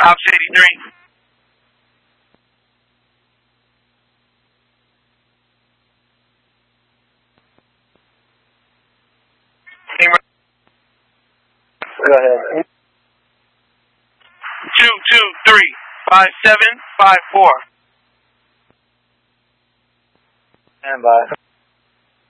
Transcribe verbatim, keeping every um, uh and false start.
Ops eighty-three. Go ahead. Two two three five seven five four. Stand by.